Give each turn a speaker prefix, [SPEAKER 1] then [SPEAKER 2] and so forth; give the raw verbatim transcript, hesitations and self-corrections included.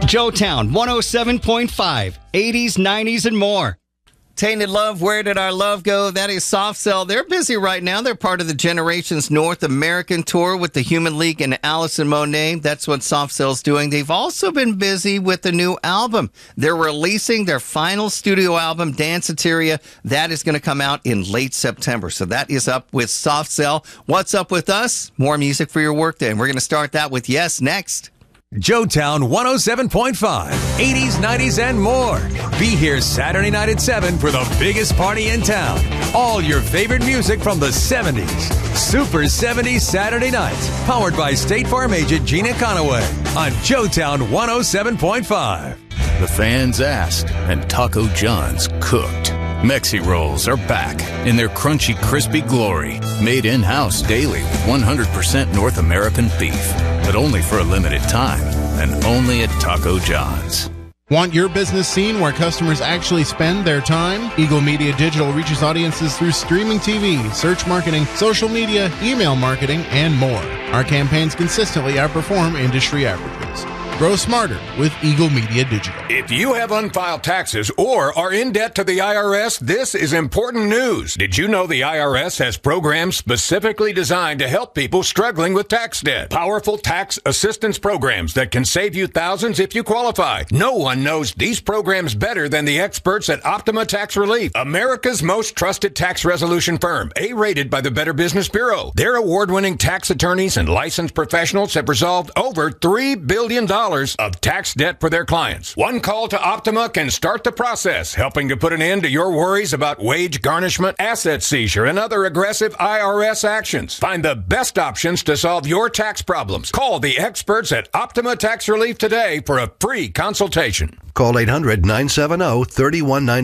[SPEAKER 1] Joetown one oh seven point five, eighties, nineties, and more.
[SPEAKER 2] Tainted Love, Where Did Our Love Go? That is Soft Cell. They're busy right now. They're part of the Generations North American Tour with the Human League and Alison Monet. That's what Soft Cell's doing. They've also been busy with the new album. They're releasing their final studio album, Danceteria. That is going to come out in late September. So that is up with Soft Cell. What's up with us? More music for your workday. And we're going to start that with Yes next.
[SPEAKER 3] Joetown one oh seven point five, eighties, nineties, and more. Be here Saturday night at seven for the biggest party in town. All your favorite music from the seventies. Super seventies Saturday nights. Powered by State Farm agent Gina Conaway on Joetown one oh seven point five.
[SPEAKER 4] The fans asked, and Taco John's cooked. Mexi Rolls are back in their crunchy, crispy glory. Made in-house daily with one hundred percent North American beef. But only for a limited time, and only at Taco John's.
[SPEAKER 5] Want your business seen where customers actually spend their time? Eagle Media Digital reaches audiences through streaming T V, search marketing, social media, email marketing, and more. Our campaigns consistently outperform industry averages. Grow smarter with Eagle Media Digital.
[SPEAKER 6] If you have unfiled taxes or are in debt to the I R S, this is important news. Did you know the I R S has programs specifically designed to help people struggling with tax debt? Powerful tax assistance programs that can save you thousands if you qualify. No one knows these programs better than the experts at Optima Tax Relief, America's most trusted tax resolution firm, A-rated by the Better Business Bureau. Their award-winning tax attorneys and licensed professionals have resolved over three billion dollars of tax debt for their clients. One call to Optima can start the process, helping to put an end to your worries about wage garnishment, asset seizure, and other aggressive I R S actions. Find the best options to solve your tax problems. Call the experts at Optima Tax Relief today for a free consultation.
[SPEAKER 7] Call eight hundred, nine seven zero, three one nine